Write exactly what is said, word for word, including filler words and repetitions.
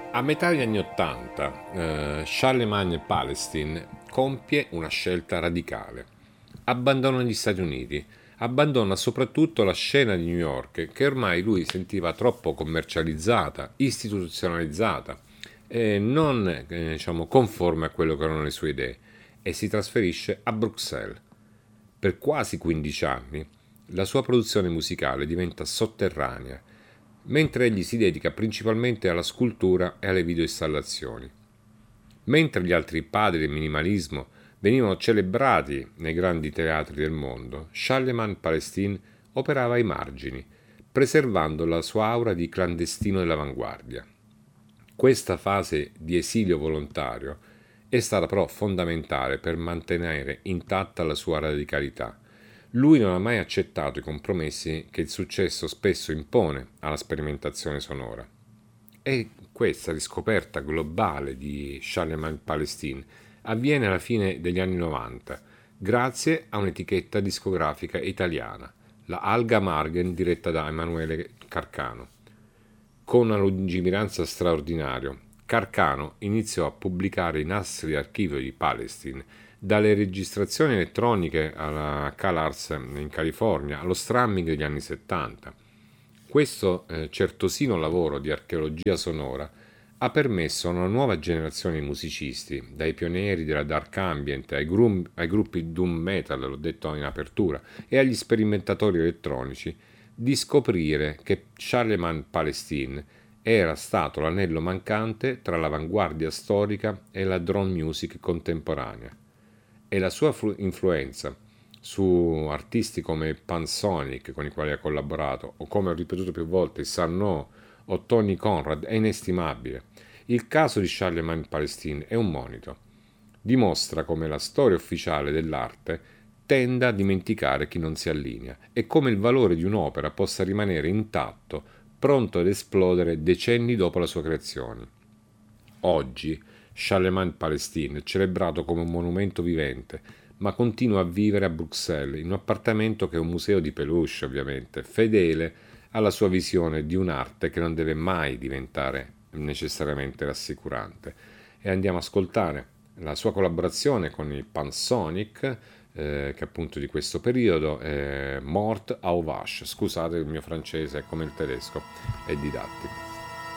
A metà degli anni Ottanta, eh, Charlemagne Palestine compie una scelta radicale. Abbandona gli Stati Uniti, abbandona soprattutto la scena di New York, che ormai lui sentiva troppo commercializzata, istituzionalizzata e non eh, diciamo, conforme a quello che erano le sue idee, e si trasferisce a Bruxelles. Per quasi quindici anni la sua produzione musicale diventa sotterranea, mentre egli si dedica principalmente alla scultura e alle videoinstallazioni. Mentre gli altri padri del minimalismo venivano celebrati nei grandi teatri del mondo, Charlemagne Palestine operava ai margini, preservando la sua aura di clandestino dell'avanguardia. Questa fase di esilio volontario è stata però fondamentale per mantenere intatta la sua radicalità. Lui non ha mai accettato i compromessi che il successo spesso impone alla sperimentazione sonora. E questa riscoperta globale di Charlemagne Palestine avviene alla fine degli anni novanta, grazie a un'etichetta discografica italiana, la Alga Margen, diretta da Emanuele Carcano. Con una lungimiranza straordinaria, Carcano iniziò a pubblicare i nastri d'archivio di Palestine, dalle registrazioni elettroniche alla CalArts in California allo strumming degli anni settanta. Questo eh, certosino lavoro di archeologia sonora ha permesso a una nuova generazione di musicisti, dai pionieri della dark ambient ai, grum- ai gruppi doom metal, l'ho detto in apertura, e agli sperimentatori elettronici, di scoprire che Charlemagne Palestine era stato l'anello mancante tra l'avanguardia storica e la drone music contemporanea. E la sua influenza su artisti come Pansonic, con i quali ha collaborato, o come ho ripetuto più volte, Sanno o Tony Conrad, è inestimabile. Il caso di Charlemagne Palestine è un monito. Dimostra come la storia ufficiale dell'arte tenda a dimenticare chi non si allinea e come il valore di un'opera possa rimanere intatto, pronto ad esplodere decenni dopo la sua creazione. Oggi Charlemagne Palestine è celebrato come un monumento vivente, ma continua a vivere a Bruxelles, in un appartamento che è un museo di peluche, ovviamente, fedele alla sua visione di un'arte che non deve mai diventare necessariamente rassicurante. E andiamo ad ascoltare la sua collaborazione con il Pansonic, eh, che appunto di questo periodo è Mort au Vache. Scusate, il mio francese, come il tedesco, è didattico.